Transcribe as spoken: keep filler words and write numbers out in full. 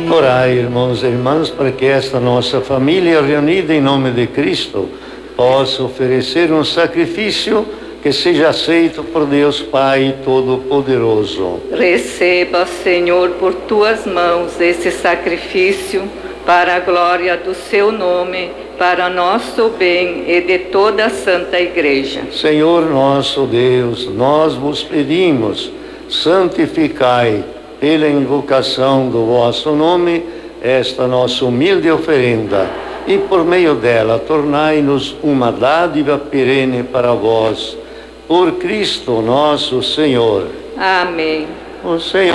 Orai, irmãos e irmãs, para que esta nossa família reunida em nome de Cristo possa oferecer um sacrifício que seja aceito por Deus Pai Todo-Poderoso. Receba, Senhor, por tuas mãos esse sacrifício para a glória do seu nome, para nosso bem e de toda a Santa Igreja. Senhor nosso Deus, nós vos pedimos, santificai pela invocação do vosso nome esta nossa humilde oferenda e por meio dela tornai-nos uma dádiva perene para vós. Por Cristo nosso Senhor. Amém. O Senhor